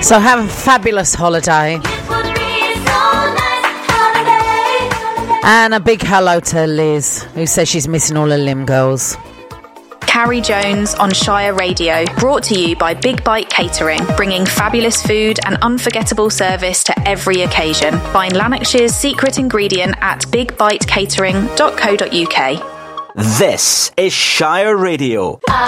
So have a fabulous holiday. And a big hello to Liz, who says she's missing all her Lim girls. Carrie Jones on Shire Radio, brought to you by Big Bite Catering, bringing fabulous food and unforgettable service to every occasion. Find Lanarkshire's secret ingredient at bigbitecatering.co.uk. This is Shire Radio.